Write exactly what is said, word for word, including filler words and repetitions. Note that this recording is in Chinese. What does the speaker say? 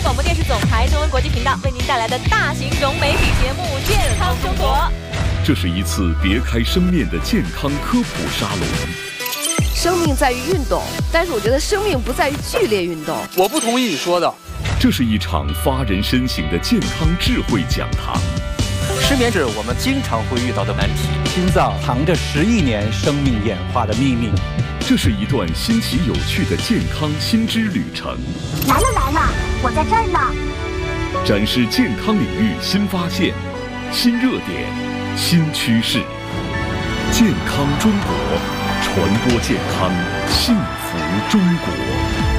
广播电视总台中文国际频道为您带来的大型融媒体节目《健康中国》。 这是一次别开生面的健康科普沙龙。 生命在于运动，但是我觉得生命不在于剧烈运动。 我不同意你说的。 这是一场发人深省的健康智慧讲堂。 失眠是我们经常会遇到的难题。 心脏藏着十亿年生命演化的秘密。 这是一段新奇有趣的健康新知旅程。 来了来了，我在这儿呢。 展示健康领域新发现、新热点、新趋势。健康中国，传播健康，幸福中国。